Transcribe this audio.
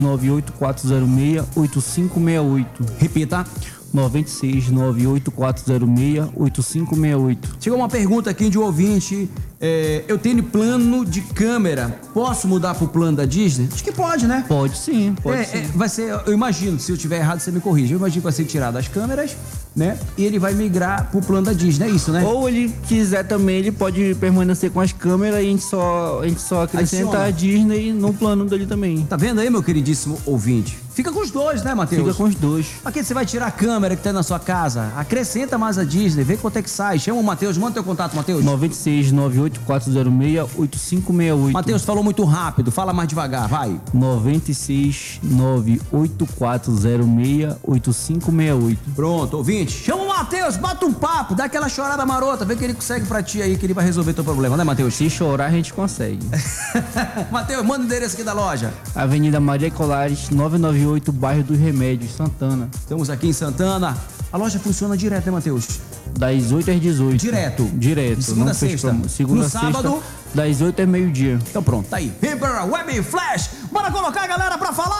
96-98406-8568. Repita. 96-98406-8568. Chegou uma pergunta aqui de um ouvinte. Eu tenho plano de câmera. Posso mudar pro plano da Disney? Acho que pode, né? Pode sim, pode sim. Vai ser, eu imagino, se eu tiver errado, você me corrige. Eu imagino que vai ser tirado as câmeras, né? E ele vai migrar pro plano da Disney, é isso, né? Ou ele quiser também, ele pode permanecer com as câmeras e a gente só acrescenta a Disney no plano dele também. Tá vendo aí, meu queridíssimo ouvinte? Fica com os dois, né, Matheus? Fica com os dois. Pra que você vai tirar a câmera que tá na sua casa? Acrescenta mais a Disney, vê quanto é que sai. Chama o Matheus, manda teu contato, Matheus. 96-98406-8568. Matheus, falou muito rápido, fala mais devagar, vai. 96-98406-8568. Pronto, ouvinte, chama o Matheus, bata um papo, dá aquela chorada marota, vê o que ele consegue pra ti aí, que ele vai resolver teu problema, né, Matheus? Se chorar, a gente consegue. Matheus, manda o endereço aqui da loja. Avenida Maria Colares, 998, bairro dos Remédios, Santana. Estamos aqui em Santana. A loja funciona direto, né, Matheus? Das 8 às 18. Direto? Direto. De segunda a sexta? Segunda no a sexta, sábado? Das 8 às meio-dia. Então pronto, tá aí. Vem para Web Flash. Bora colocar a galera pra falar.